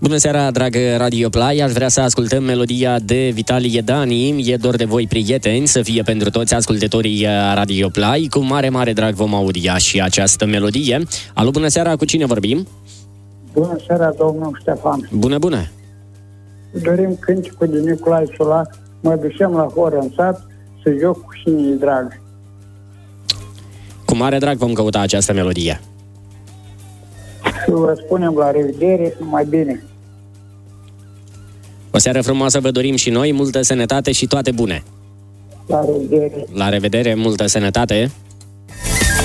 Bună seara, dragă Radio Play, aș vrea să ascultăm melodia de Vitalie Dani, E dor de voi, prieteni, să fie pentru toți ascultătorii Radio Play. Cu mare, mare drag vom audia și această melodie. Alo, bună seara, cu cine vorbim? Bună seara, domnul Ștefan. Bună, bună! Dorim cântecul de Nicolae Sula, mă ducem la horă în sat să joc cu cine-i drag. Cu mare drag vom căuta această melodie. Și vă spunem la revedere, numai bine. O seară frumoasă vă dorim și noi, multă sănătate și toate bune. La revedere. La revedere, multă sănătate.